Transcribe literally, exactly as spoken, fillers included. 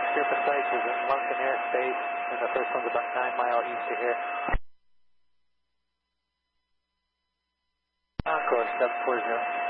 Your precise is in Moncton airspace, and the first one's about nine miles east of here. Encore seven four zero.